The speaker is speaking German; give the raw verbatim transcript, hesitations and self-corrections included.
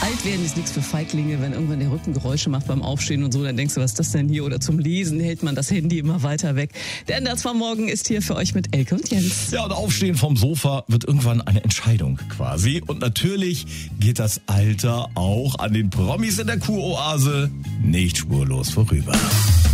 Alt werden ist nichts für Feiglinge, wenn irgendwann der Rücken Geräusche macht beim Aufstehen und so, dann denkst du, was ist das denn hier? Oder zum Lesen hält man das Handy immer weiter weg. Denn das von morgen ist hier für euch mit Elke und Jens. Ja, und Aufstehen vom Sofa wird irgendwann eine Entscheidung quasi. Und natürlich geht das Alter auch an den Promis in der Kuroase nicht spurlos vorüber.